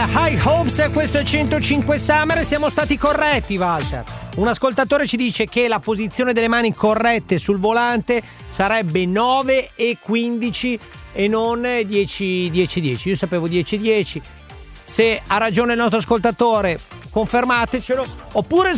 High Hopes, questo è 105 Summer. Siamo stati corretti, Walter. Un ascoltatore ci dice che la posizione delle mani corrette sul volante sarebbe 9 e 15 e non 10-10. Io sapevo 10-10. Se ha ragione il nostro ascoltatore, confermatecelo. Oppure